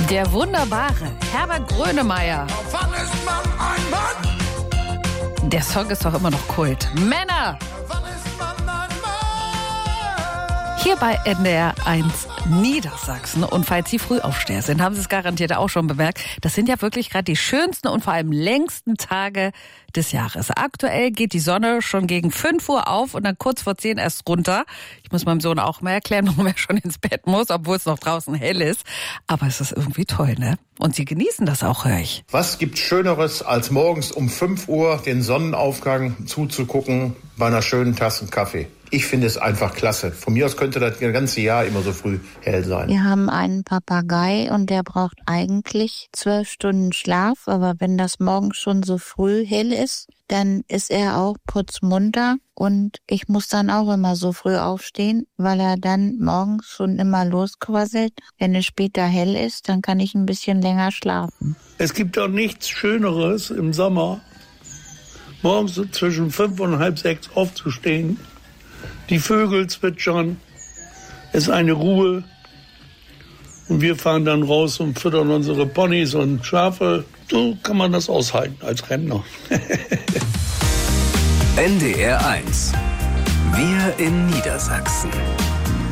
Der wunderbare Herbert Grönemeyer. Wann ist man ein Mann? Der Song ist doch immer noch Kult. Männer! Wann ist man ein Mann? Hier bei NDR 1 Niedersachsen. Und falls Sie Frühaufsteher sind, haben Sie es garantiert auch schon bemerkt. Das sind ja wirklich gerade die schönsten und vor allem längsten Tage des Jahres. Aktuell geht die Sonne schon gegen 5 Uhr auf und dann kurz vor 10 erst runter. Ich muss meinem Sohn auch mal erklären, warum er schon ins Bett muss, obwohl es noch draußen hell ist. Aber es ist irgendwie toll, ne? Und Sie genießen das auch, höre ich. Was gibt's Schöneres, als morgens um 5 Uhr den Sonnenaufgang zuzugucken bei einer schönen Tasse Kaffee? Ich finde es einfach klasse. Von mir aus könnte das ganze Jahr immer so früh hell sein. Wir haben einen Papagei und der braucht eigentlich 12 Stunden Schlaf. Aber wenn das morgens schon so früh hell ist, dann ist er auch putzmunter. Und ich muss dann auch immer so früh aufstehen, weil er dann morgens schon immer losquasselt. Wenn es später hell ist, dann kann ich ein bisschen länger schlafen. Es gibt doch nichts Schöneres im Sommer, morgens so zwischen 5 und halb 6 aufzustehen. Die Vögel zwitschern, es ist eine Ruhe und wir fahren dann raus und füttern unsere Ponys und Schafe. So kann man das aushalten als Rentner. NDR 1. Wir in Niedersachsen.